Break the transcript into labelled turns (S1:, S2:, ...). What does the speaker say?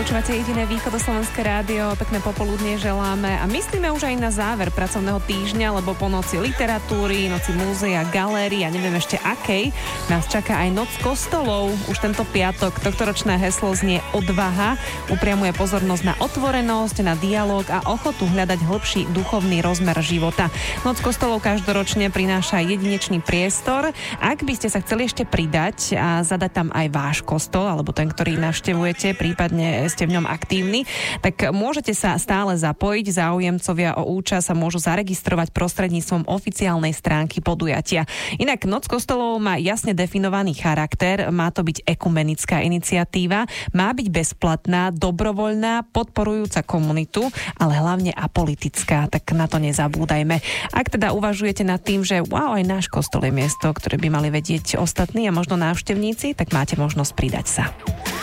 S1: Počúvate jediné východoslovenské rádio, pekné popoludnie želáme a myslíme už aj na záver pracovného týždňa, lebo po noci literatúry, noci múzea, galérii a neviem ešte akej, nás čaká aj noc kostolov. Už tento piatok tohtoročné heslo znie odvaha, upriamuje pozornosť na otvorenosť, na dialóg a ochotu hľadať hĺbší duchovný rozmer života. Noc kostolov každoročne prináša jedinečný priestor. Ak by ste sa chceli ešte pridať a zadať tam aj váš kostol, alebo ten, ktorý navštevujete, prípadne ste v ňom aktívni, tak môžete sa stále zapojiť. Záujemcovia o účasť sa môžu zaregistrovať prostredníctvom oficiálnej stránky podujatia. Inak Noc kostolov má jasne definovaný charakter, má to byť ekumenická iniciatíva, má byť bezplatná, dobrovoľná, podporujúca komunitu, ale hlavne apolitická, tak na to nezabúdajme. Ak teda uvažujete nad tým, že wow, aj náš kostol je miesto, ktoré by mali vedieť ostatní a možno návštevníci, tak máte možnosť pridať sa.